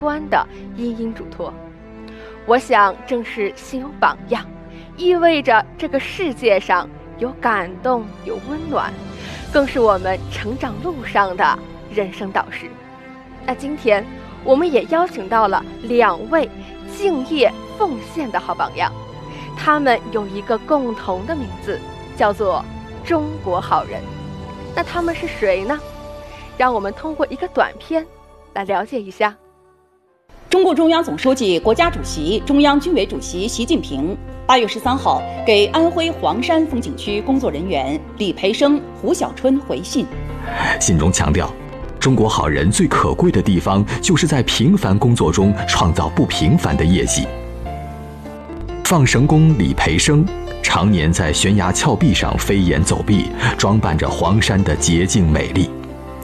观的殷殷嘱托。我想，正是心有榜样，意味着这个世界上有感动，有温暖，更是我们成长路上的人生导师。那今天我们也邀请到了2位敬业奉献的好榜样，他们有一个共同的名字，叫做中国好人。那他们是谁呢？让我们通过一个短片来了解一下。 中共中央总书记、国家主席、中央军委主席习近平8月13号给安徽黄山风景区工作人员李培生、胡小春回信， 信中强调，中国好人最可贵的地方，就是在平凡工作中创造不平凡的业绩。放绳工李培生常年在悬崖峭壁上飞檐走壁，装扮着黄山的洁净美丽。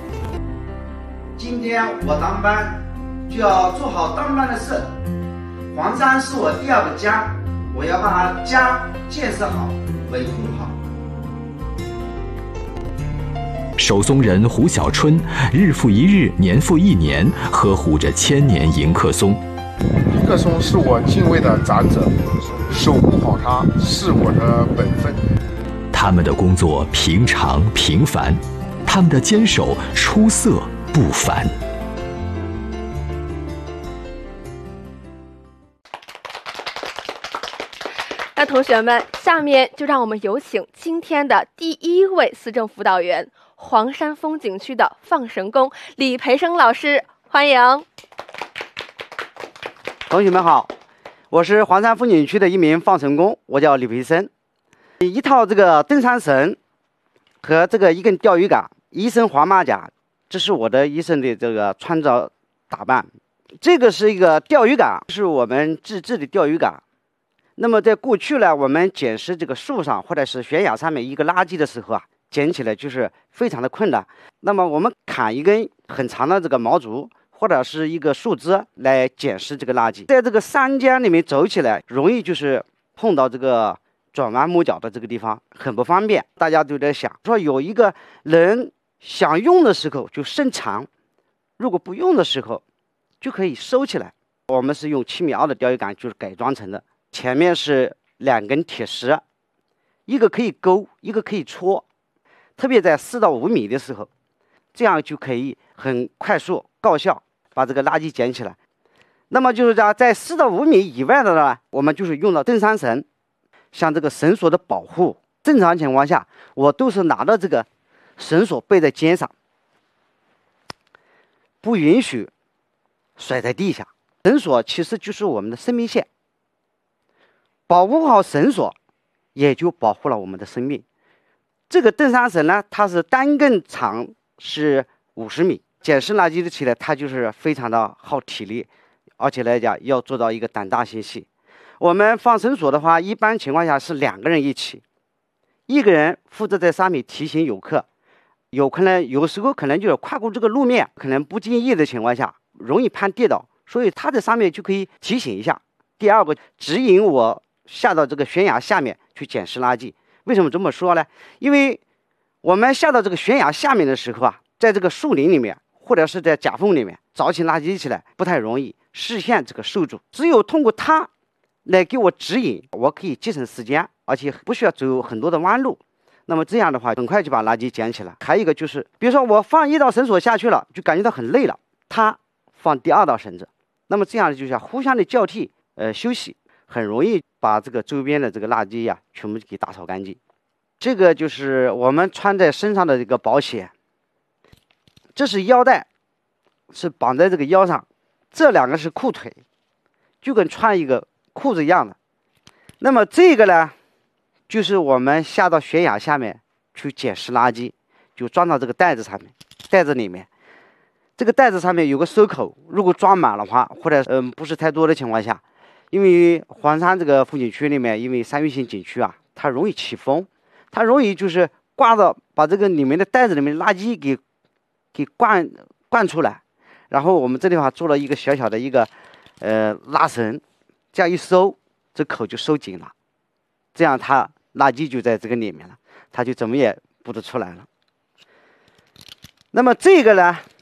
今天我当班，就要做好当班的事。黄山是我第2个家，我要把家建设好，维护好。 守松人胡小春日复一日，年复一年，呵护着千年迎客松。 迎客松是我敬畏的长者，守护好它是我的本分。 他们的工作平常平凡，他们的坚守出色不凡。 那同学们，下面就让我们有请今天的第1位思政辅导员，黄山风景区的放绳工李培生老师，欢迎。 同学们好，我是黄山风景区的一名放绳工，我叫李培生。一套这个登山绳和这个一根钓鱼竿，一身黄马甲，这是我的一身的这个穿着打扮。这个是一个钓鱼竿，是我们自制的钓鱼竿。那么在过去呢，我们捡拾这个树上或者是悬崖上面一个垃圾的时候啊，捡起来就是非常的困难。那么我们砍一根很长的这个毛竹或者是一个树枝来捡拾这个垃圾，在这个山间里面走起来，容易就是碰到这个转弯抹角的这个地方，很不方便。大家都在想说，有一个人想用的时候就伸长，如果不用的时候就可以收起来。我们是用7.2米的钓鱼竿就是改装成的，前面是2根铁丝，一个可以勾，一个可以戳，特别在4到5米的时候，这样就可以很快速高效把这个垃圾捡起来。那么就是在4到5米以外的呢，我们就是用到登山绳。像这个绳索的保护，正常情况下我都是拿着这个绳索背在肩上，不允许甩在地下。绳索其实就是我们的生命线，保护好绳索也就保护了我们的生命。这个登山绳呢，它是单根长是50米，捡拾垃圾的起来它就是非常的耗体力，而且来讲要做到一个胆大心细。我们放绳索的话，一般情况下是2个人一起，一个人负责在上面提醒游客，有时候可能就是跨过这个路面，可能不经意的情况下容易怕跌倒，所以他在上面就可以提醒一下。第2个指引我下到这个悬崖下面去捡拾垃圾。为什么这么说呢？因为我们下到这个悬崖下面的时候啊，在这个树林里面或者是在夹缝里面找起垃圾起来不太容易，视线这个受阻，只有通过它来给我指引，我可以节省时间，而且不需要走很多的弯路。那么这样的话很快就把垃圾捡起来。还有一个就是，比如说我放1道绳索下去了，就感觉到很累了，他放第2道绳子，那么这样就是互相的交替休息，很容易把这个周边的这个垃圾呀全部给打扫干净。这个就是我们穿在身上的这个保险，这是腰带，是绑在这个腰上，这2个是裤腿，就跟穿一个裤子一样的。那么这个呢，就是我们下到悬崖下面去捡拾垃圾，就装到这个袋子上面，袋子里面，这个袋子上面有个收口，如果装满的话，或者不是太多的情况下，因为黄山这个风景区里面，因为山岳性景区啊，它容易起风，它容易就是挂到把这个里面的袋子里面垃圾给灌出来。然后我们这地方做了一个小小的一个拉绳，这样一收，这口就收紧了，这样它垃圾就在这个里面了，它就怎么也不得出来了。那么这个呢，